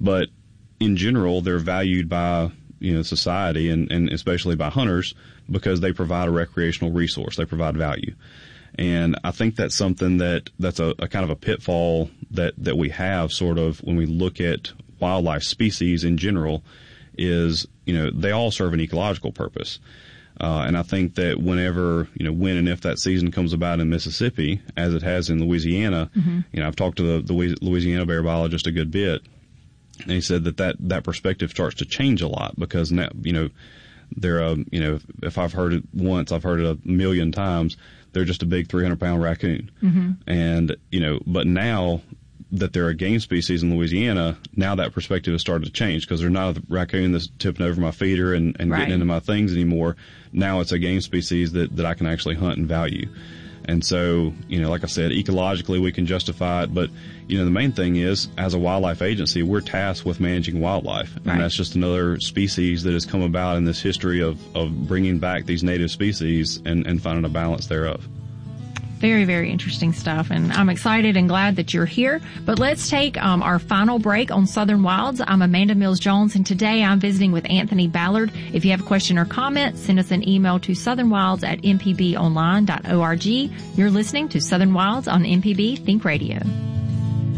But in general, they're valued by, society and especially by hunters because they provide a recreational resource. They provide value. And I think that's something that's a kind of a pitfall that we have sort of when we look at wildlife species in general is, they all serve an ecological purpose. And I think that whenever, when and if that season comes about in Mississippi, as it has in Louisiana, I've talked to the Louisiana bear biologist a good bit, and he said that perspective starts to change a lot because now, they're, if I've heard it once, I've heard it a million times, they're just a big 300-pound raccoon. And, but now that they're a game species in Louisiana, now that perspective has started to change because they're not a raccoon that's tipping over my feeder and getting into my things anymore. Now it's a game species that I can actually hunt and value. And so, like I said, ecologically we can justify it, but, the main thing is, as a wildlife agency, we're tasked with managing wildlife. And that's just another species that has come about in this history of bringing back these native species and finding a balance thereof. Very, very interesting stuff, and I'm excited and glad that you're here. But let's take our final break on Southern Wilds. I'm Amanda Mills-Jones, and today I'm visiting with Anthony Ballard. If you have a question or comment, send us an email to southernwilds@mpbonline.org. You're listening to Southern Wilds on MPB Think Radio.